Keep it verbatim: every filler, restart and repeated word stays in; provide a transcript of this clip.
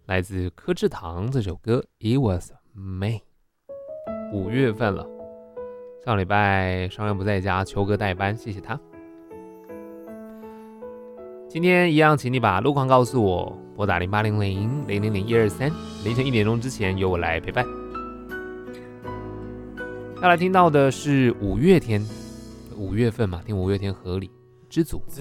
来自柯智堂这首歌 It Was May。 五月份了，上礼拜商人不在家，球哥代班，谢谢他。今天一样，请你把路况告诉我，拨打零八零零零零零一二三，凌晨一点钟之前由我来陪伴。要来听到的是五月天，五月份嘛，听五月天合理，知足。